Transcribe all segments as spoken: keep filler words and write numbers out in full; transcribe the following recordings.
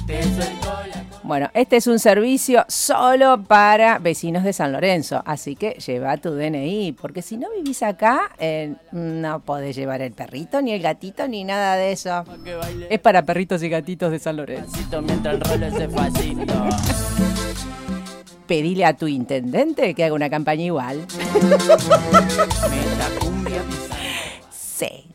Bueno, este es un servicio solo para vecinos de San Lorenzo, así que lleva tu D N I, porque si no vivís acá, eh, no podés llevar el perrito, ni el gatito, ni nada de eso. Es para perritos y gatitos de San Lorenzo. Pedile a tu intendente que haga una campaña igual. Sí.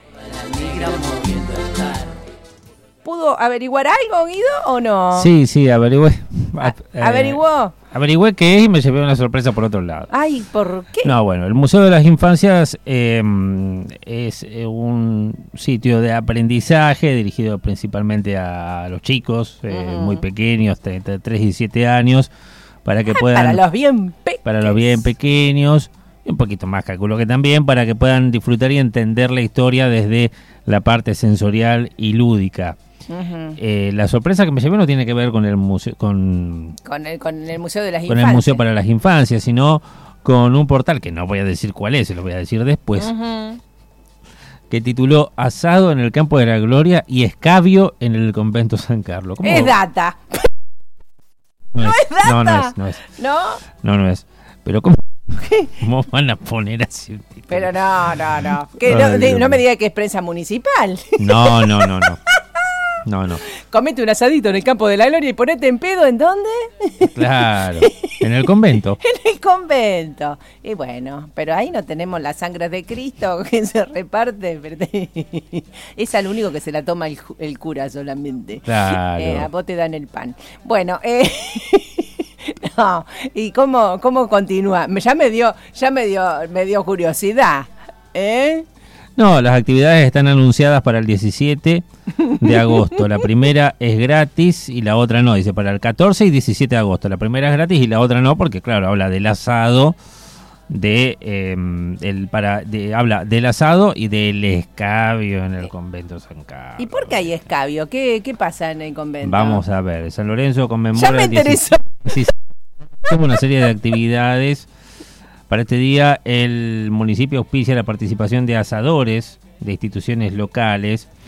¿Pudo averiguar algo, Guido, o no? Sí, sí, averigüé. A- ¿Averiguó? Eh, averigüé qué es y me llevé una sorpresa por otro lado. Ay, ¿por qué? No, bueno, el Museo de las Infancias eh, es eh, un sitio de aprendizaje dirigido principalmente a los chicos eh, Uh-huh. muy pequeños, entre tres y siete años, para que Ah, puedan... para los bien pequeños. Para los bien pequeños, y un poquito más calculo que también, para que puedan disfrutar y entender la historia desde la parte sensorial y lúdica. Uh-huh. Eh, la sorpresa que me llevé no tiene que ver con el museo, con, Con el, con el Museo de las con Infancias. el Museo para las Infancias, sino con un portal que no voy a decir cuál es, se lo voy a decir después, Uh-huh. que tituló Asado en el Campo de la Gloria y Escabio en el Convento San Carlos. ¿Cómo? Es data. No, no es, es data. no, no es, no es, ¿No? no, no es. Pero ¿cómo, ¿cómo van a poner así un título? Pero no, no, no. Que Ay, no, de- Dios no mío. me diga que es prensa municipal. No, no, no, no. No, no. Comete un asadito en el Campo de la Gloria y ponete en pedo, ¿en dónde? Claro. En el convento. En el convento. Y bueno, pero ahí no tenemos la sangre de Cristo que se reparte. pero- Es al único que se la toma el, ju- el cura solamente. Claro. Eh, a vos te dan el pan. Bueno, eh... no, ¿y cómo, cómo continúa? Me- Ya me dio, ya me dio, me dio curiosidad. ¿Eh? No, las actividades están anunciadas para el diecisiete de agosto. La primera es gratis y la otra no. Dice para el catorce y diecisiete de agosto. La primera es gratis y la otra no, porque claro, habla del asado, de, eh, el para, de, habla del asado y del escabio en el convento San Carlos. ¿Y por qué hay escabio? ¿Qué, qué pasa en el convento? Vamos a ver. San Lorenzo conmemora Ya me el diecisiete interesó. Sí, tengo una serie de actividades. Para este día el municipio auspicia la participación de asadores de instituciones locales